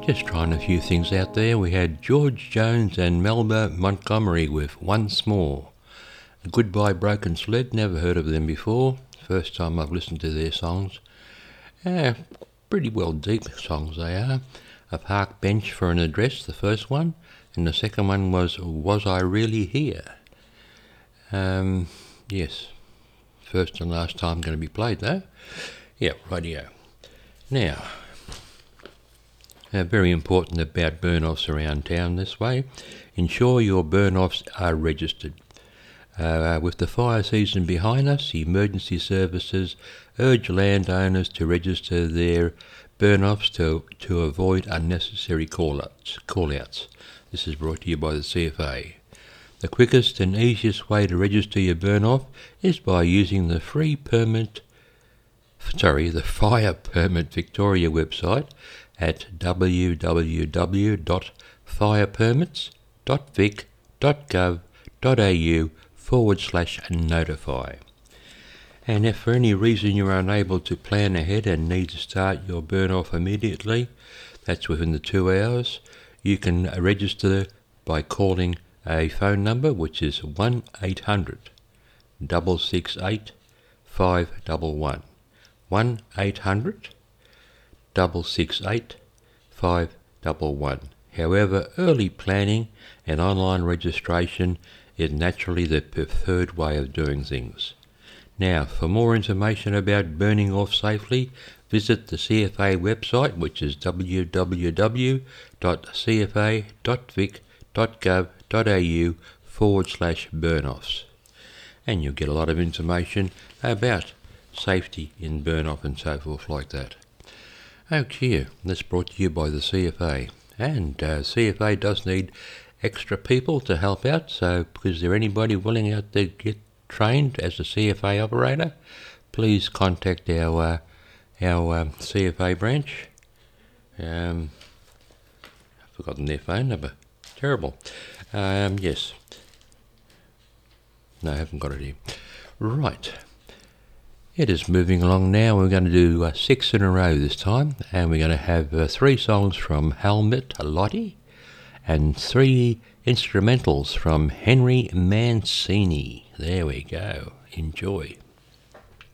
Just trying a few things out there. We had George Jones and Melba Montgomery with Once More. Goodbye Broken Sled, never heard of them before. First time I've listened to their songs. Pretty well deep songs they are. A Park Bench for an Address, the first one. And the second one was I Really Here? Yes. First and last time going to be played though. Yeah, rightio. Now, very important about burn-offs around town this way. Ensure your burn-offs are registered. With the fire season behind us, emergency services urge landowners to register their burn-offs to avoid unnecessary call-outs. This is brought to you by the CFA. The quickest and easiest way to register your burn-off is by using the Fire Permit Victoria website at www.firepermits.vic.gov.au/notify. And if for any reason you're unable to plan ahead and need to start your burn-off immediately, that's within the 2 hours, you can register by calling a phone number which is 1-800 668 511. 1-800 668 511. However, early planning and online registration is naturally the preferred way of doing things. Now, for more information about burning off safely, visit the CFA website, which is www.cfa.vic.gov.au/burn-offs. And you'll get a lot of information about safety in burn-off and so forth like that. Okay, that's brought to you by the CFA. And CFA does need extra people to help out, so is there anybody willing out to get trained as a CFA operator? Please contact our CFA branch. I've forgotten their phone number. Terrible. Yes. No, I haven't got it here. Right. It is moving along now. We're going to do 6 in a row this time, and we're going to have 3 songs from Helmut Lotti and 3 instrumentals from Henry Mancini. There we go. Enjoy.